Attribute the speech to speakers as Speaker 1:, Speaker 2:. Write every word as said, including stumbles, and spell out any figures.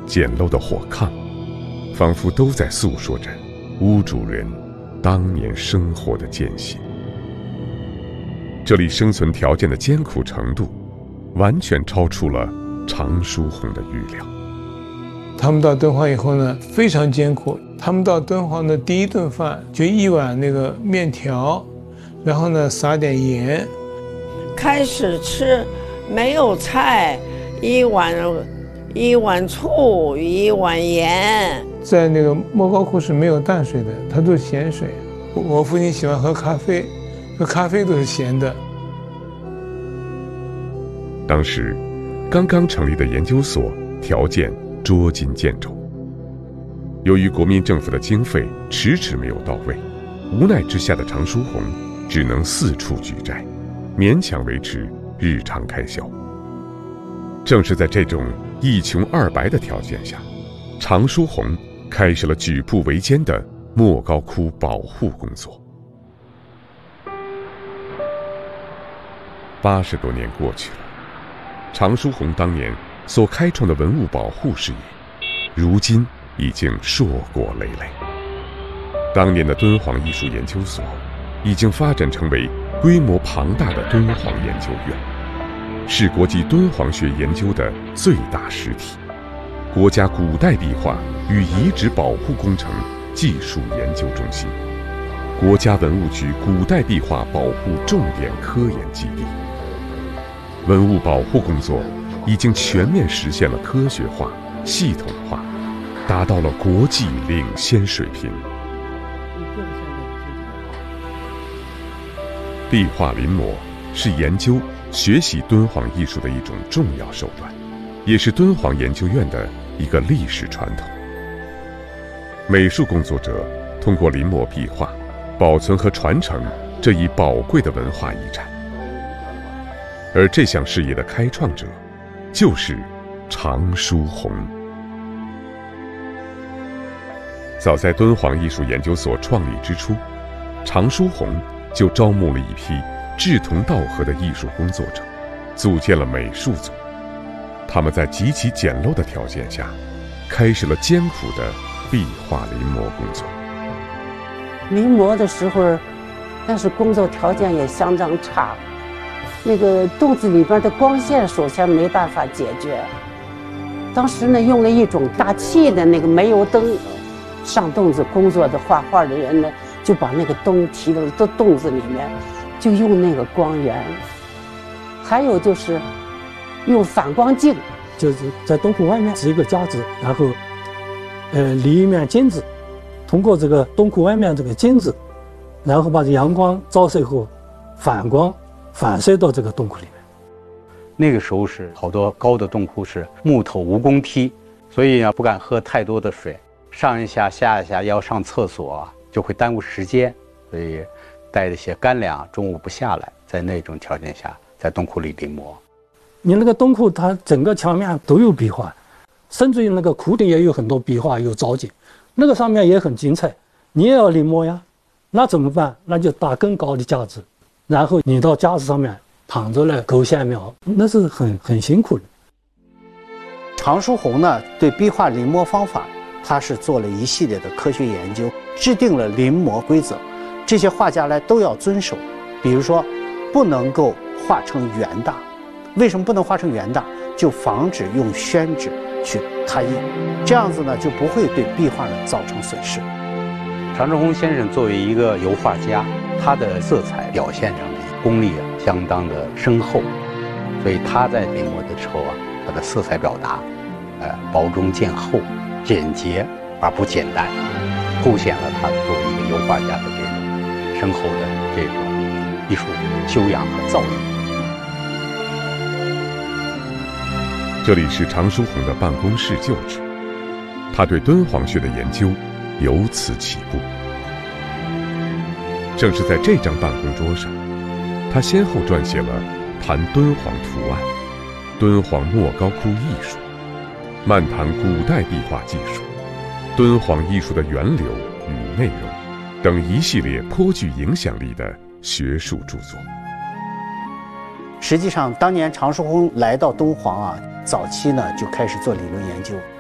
Speaker 1: 简陋的火炕，仿佛都在诉说着屋主人当年生活的艰辛。这里生存条件的艰苦程度，完全超出了常书鸿的预料。
Speaker 2: 他们到敦煌以后呢，非常艰苦。他们到敦煌的第一顿饭就一碗那个面条，然后呢撒点盐。
Speaker 3: 开始吃没有菜，一碗一碗醋，一碗盐。
Speaker 2: 在那个莫高窟是没有淡水的，它都是咸水。我父亲喜欢喝咖啡，喝咖啡都是咸的。
Speaker 1: 当时刚刚成立的研究所条件捉襟见肘，由于国民政府的经费迟迟没有到位，无奈之下的常书鸿只能四处举债，勉强维持日常开销。正是在这种一穷二白的条件下，常书鸿开始了举步维艰的莫高窟保护工作。八十多年过去了，常书鸿当年所开创的文物保护事业，如今已经硕果累累。当年的敦煌艺术研究所已经发展成为规模庞大的敦煌研究院，是国际敦煌学研究的最大实体，国家古代壁画与遗址保护工程技术研究中心，国家文物局古代壁画保护重点科研基地。文物保护工作已经全面实现了科学化、系统化，达到了国际领先水平。壁画临摹是研究、学习敦煌艺术的一种重要手段，也是敦煌研究院的一个历史传统。美术工作者通过临摹壁画，保存和传承这一宝贵的文化遗产。而这项事业的开创者，就是常书鸿。早在敦煌艺术研究所创立之初，常书鸿就招募了一批志同道合的艺术工作者，组建了美术组。他们在极其简陋的条件下，开始了艰苦的壁画临摹工作。
Speaker 4: 临摹的时候，但是工作条件也相当差，那个洞子里边的光线首先没办法解决。当时呢，用了一种打气的那个煤油灯，上洞子工作的画画的人呢，就把那个灯提到到洞子里面，就用那个光源。还有就是用反光镜，
Speaker 5: 就是在洞窟外面是一个架子，然后呃立一面镜子，通过这个洞窟外面这个镜子，然后把阳光照射后反光反射到这个洞窟里面。
Speaker 6: 那个时候是好多高的洞窟是木头蜈蚣梯，所以啊不敢喝太多的水，上一下下一下要上厕所啊就会耽误时间，所以带着些干粮，中午不下来，在那种条件下在洞窟里临摹。
Speaker 5: 你那个洞窟它整个墙面都有壁画，甚至于那个窟顶也有很多壁画，有藻井，那个上面也很精彩，你也要临摹呀。那怎么办？那就搭更高的架子，然后你到架子上面躺着来勾线描，那是很很辛苦的。
Speaker 7: 常书鸿呢，对壁画临摹方法，他是做了一系列的科学研究，制定了临摹规则，这些画家呢都要遵守。比如说，不能够画成圆大，为什么不能画成圆大？就防止用宣纸去拓印，这样子呢就不会对壁画呢造成损失。
Speaker 6: 常书鸿先生作为一个油画家，他的色彩表现上的功力啊相当的深厚，所以他在临摹的时候啊，他的色彩表达，呃，薄中见厚，简洁而不简单，凸显了他作为一个油画家的这种深厚的这种艺术修养和造诣。
Speaker 1: 这里是常书鸿的办公室旧址，他对敦煌学的研究由此起步。正是在这张办公桌上，他先后撰写了《谈敦煌图案》《敦煌莫高窟艺术》《漫谈古代壁画技术》《敦煌艺术的源流与内容》等一系列颇具影响力的学术著作。
Speaker 7: 实际上，当年常书鸿来到敦煌啊，早期呢就开始做理论研究。